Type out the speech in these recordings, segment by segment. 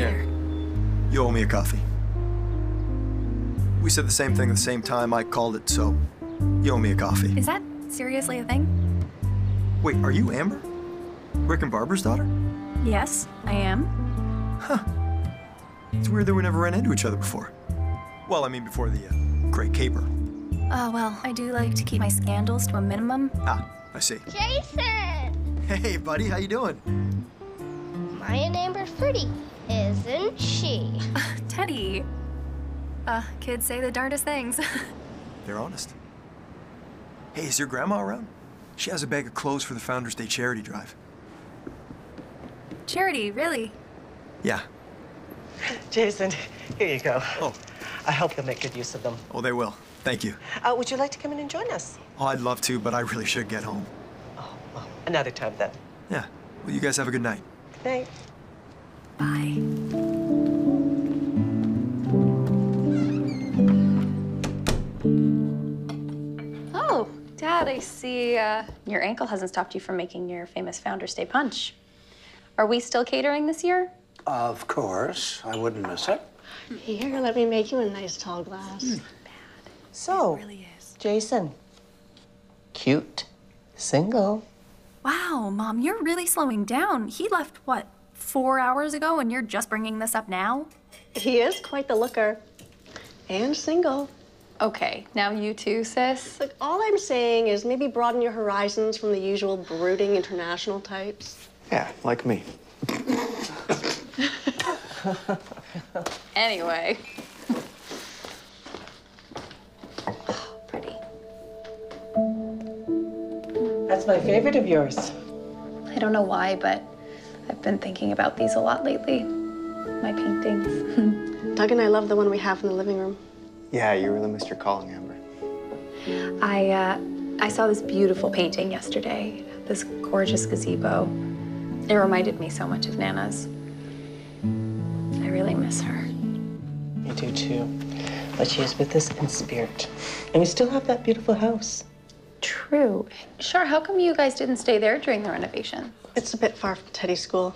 Here. You owe me a coffee. We said the same thing at the same time. I called it, so you owe me a coffee. Is that seriously a thing? Wait, are you Amber? Rick and Barbara's daughter? Yes, I am. Huh. It's weird that we never ran into each other before. Well, I mean, before the Great Caper. Well, I do like to keep my scandals to a minimum. Ah, I see. Jason! Hey, buddy, how you doing? Maya and Amber's pretty, isn't she? Teddy. Kids say the darndest things. They're honest. Hey, is your grandma around? She has a bag of clothes for the Founders Day charity drive. Charity, really? Yeah. Jason, here you go. Oh. I hope you'll make good use of them. Oh, they will. Thank you. Would you like to come in and join us? Oh, I'd love to, but I really should get home. Oh, well, another time then. Yeah. Well, you guys have a good night. Good night. Bye. Oh, Dad, I see your ankle hasn't stopped you from making your famous Founders Day punch. Are we still catering this year? Of course. I wouldn't miss it. Here, let me make you a nice tall glass. So, Really is. Jason, cute, single. Wow, Mom, you're really slowing down. He left, what, 4 hours ago, and you're just bringing this up now? He is quite the looker. And single. Okay, now you too, sis. Look, all I'm saying is maybe broaden your horizons from the usual brooding international types. Yeah, like me. Anyway. Oh, pretty. That's my favorite of yours. I don't know why, but I've been thinking about these a lot lately. My paintings. Doug and I love the one we have in the living room. Yeah, you really missed your calling, Amber. I saw this beautiful painting yesterday, this gorgeous gazebo. It reminded me so much of Nana's. I really miss her. Me do too. But she is with us in spirit. And we still have that beautiful house. True. Char, how come you guys didn't stay there during the renovation? It's a bit far from Teddy's school.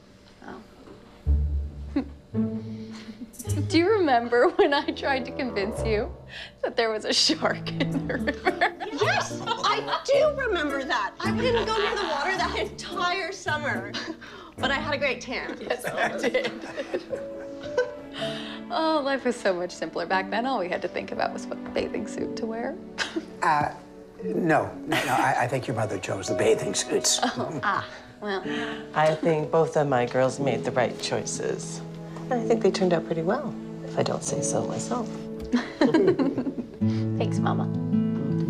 Do you remember when I tried to convince you that there was a shark in the river? Yes, I do remember that. I didn't go near the water that entire summer. But I had a great tan. Yes, you did. Oh, life was so much simpler back then. All we had to think about was what bathing suit to wear. No. I think your mother chose the bathing suits. Well. I think both of my girls made the right choices. And I think they turned out pretty well, if I don't say so myself. Thanks, Mama.